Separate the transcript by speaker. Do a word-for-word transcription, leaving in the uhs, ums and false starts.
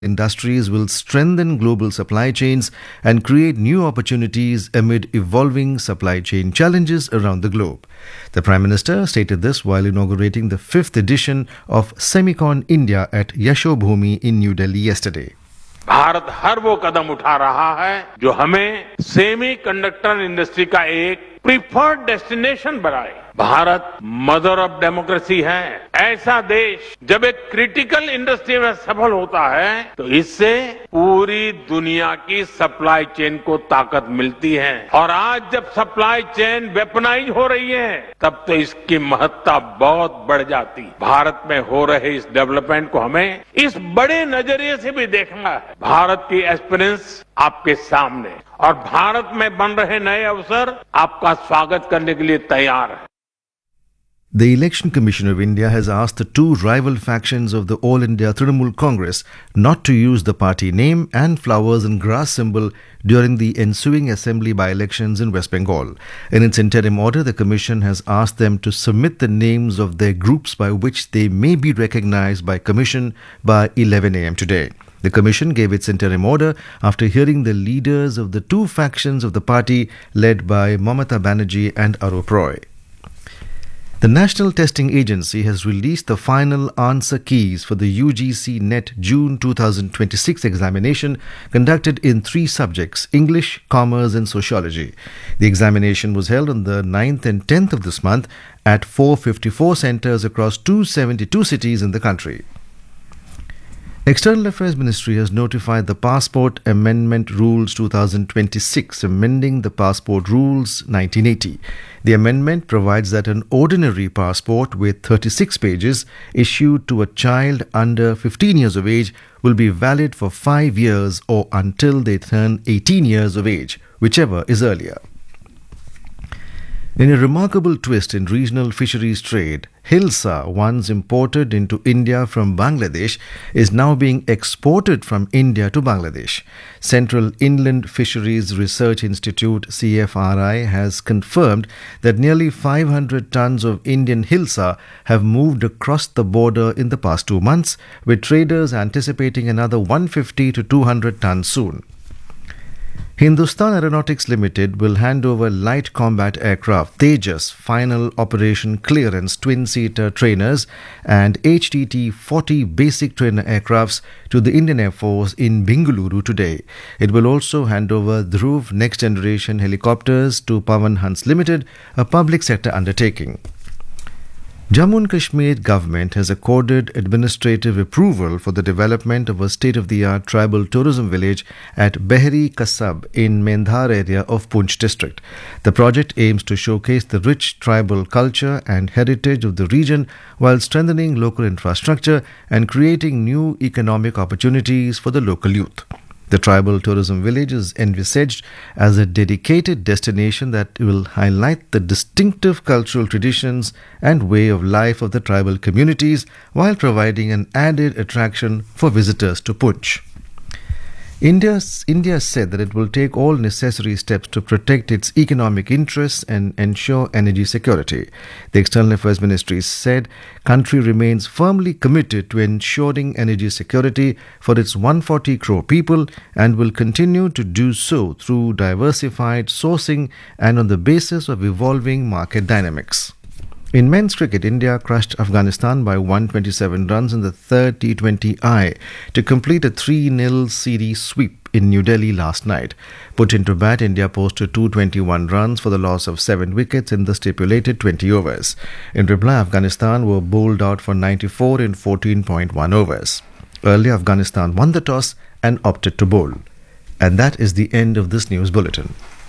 Speaker 1: industries will strengthen global supply chains and create new opportunities amid evolving supply chain challenges around the globe. The Prime Minister stated this while inaugurating the fifth edition of Semicon India at Yashobhoomi in New Delhi yesterday.
Speaker 2: Bharat हर वो कदम उठा रहा है जो हमें semi conductor industry का एक preferred destination बनाए। Bharat mother of democracy है। ऐसा देश जब एक क्रिटिकल इंडस्ट्री में सफल होता है तो इससे पूरी दुनिया की सप्लाई चेन को ताकत मिलती है और आज जब सप्लाई चेन वेपनाइज हो रही है तब तो इसकी महत्ता बहुत बढ़ जाती। भारत में हो रहे इस डेवलपमेंट को हमें इस बड़े नजरिए से भी देखना है। भारत की एक्सपीरियंस आपके सामने और भारत में बन रहे नए अवसर आपका स्वागत करने के लिए तैयार है।
Speaker 1: The Election Commission of India has asked the two rival factions of the All India Trinamool Congress not to use the party name and flowers and grass symbol during the ensuing assembly by-elections in West Bengal. In its interim order, the Commission has asked them to submit the names of their groups by which they may be recognized by Commission by eleven a m today. The Commission gave its interim order after hearing the leaders of the two factions of the party led by Mamata Banerjee and Arup Roy. The National Testing Agency has released the final answer keys for the U G C NET June twenty twenty-six examination conducted in three subjects: English, Commerce and Sociology. The examination was held on the ninth and tenth of this month at four hundred fifty-four centres across two hundred seventy-two cities in the country. External Affairs Ministry has notified the Passport Amendment Rules twenty twenty-six, amending the Passport Rules nineteen eighty. The amendment provides that an ordinary passport with thirty-six pages issued to a child under fifteen years of age will be valid for five years or until they turn eighteen years of age, whichever is earlier. In a remarkable twist in regional fisheries trade, Hilsa, once imported into India from Bangladesh, is now being exported from India to Bangladesh. Central Inland Fisheries Research Institute C F R I has confirmed that nearly five hundred tons of Indian Hilsa have moved across the border in the past two months, with traders anticipating another one hundred fifty to two hundred tons soon. Hindustan Aeronautics Limited will hand over light combat aircraft Tejas final operation clearance twin-seater trainers and H T T forty basic trainer aircrafts to the Indian Air Force in Bengaluru today. It will also hand over Dhruv next generation helicopters to Pawan Hans Limited, a public sector undertaking. Jammu and Kashmir government has accorded administrative approval for the development of a state-of-the-art tribal tourism village at Behri Kasab in Mendhar area of Poonch district. The project aims to showcase the rich tribal culture and heritage of the region while strengthening local infrastructure and creating new economic opportunities for the local youth. The tribal tourism village is envisaged as a dedicated destination that will highlight the distinctive cultural traditions and way of life of the tribal communities while providing an added attraction for visitors to Poonch. India, India said that it will take all necessary steps to protect its economic interests and ensure energy security. The External Affairs Ministry said country remains firmly committed to ensuring energy security for its one hundred forty crore people and will continue to do so through diversified sourcing and on the basis of evolving market dynamics. In men's cricket, India crushed Afghanistan by one hundred twenty-seven runs in the third T twenty I to complete a three nil series sweep in New Delhi last night. Put into bat, India posted two hundred twenty-one runs for the loss of seven wickets in the stipulated twenty overs. In reply, Afghanistan were bowled out for ninety-four in fourteen point one overs. Earlier, Afghanistan won the toss and opted to bowl. And that is the end of this news bulletin.